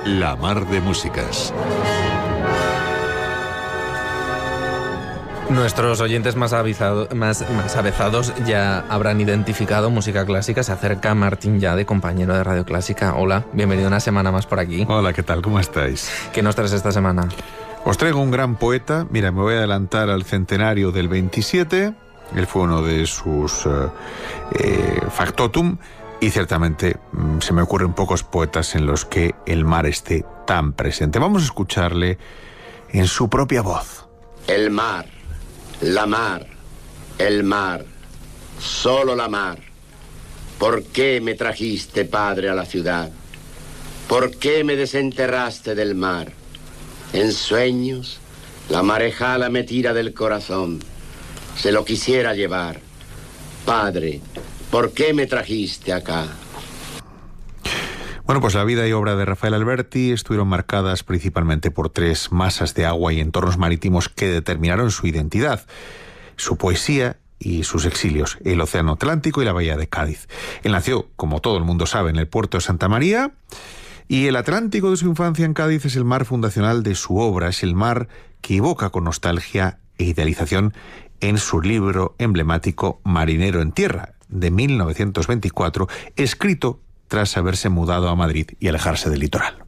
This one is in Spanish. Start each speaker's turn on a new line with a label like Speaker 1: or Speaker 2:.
Speaker 1: La Mar de Músicas.
Speaker 2: Nuestros oyentes más avezados ya habrán identificado música clásica. Se acerca Martín Yade, compañero de Radio Clásica. Hola, bienvenido una semana más por aquí.
Speaker 3: Hola, ¿qué tal? ¿Cómo estáis?
Speaker 2: ¿Qué nos traes esta semana?
Speaker 3: Os traigo un gran poeta. Mira, me voy a adelantar al centenario del 27. Él fue uno de sus factotum. Y ciertamente se me ocurren pocos poetas en los que el mar esté tan presente. Vamos a escucharle en su propia voz.
Speaker 4: El mar, la mar, el mar, solo la mar. ¿Por qué me trajiste, padre, a la ciudad? ¿Por qué me desenterraste del mar? En sueños, la marejada me tira del corazón. Se lo quisiera llevar. Padre, ¿por qué me trajiste acá?
Speaker 3: Bueno, pues la vida y obra de Rafael Alberti estuvieron marcadas principalmente por tres masas de agua y entornos marítimos que determinaron su identidad, su poesía y sus exilios, el Océano Atlántico y la Bahía de Cádiz. Él nació, como todo el mundo sabe, en el puerto de Santa María, y el Atlántico de su infancia en Cádiz es el mar fundacional de su obra, es el mar que evoca con nostalgia e idealización en su libro emblemático Marinero en Tierra, de 1924, escrito tras haberse mudado a Madrid y alejarse del litoral.